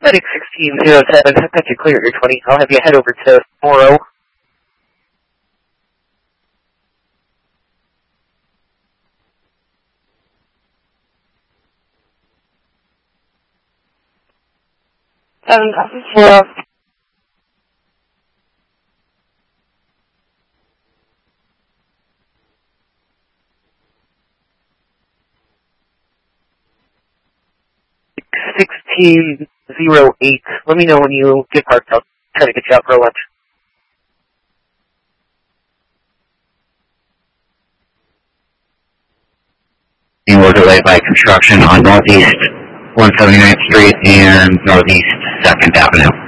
Medic 1607, I've got you clear at your 20. I'll have you head over to Morrow. Yeah. 1608. Let me know when you get parked. I'll try to get you out for lunch. Being delayed by construction on Northeast 179th Street and Northeast 2nd Avenue.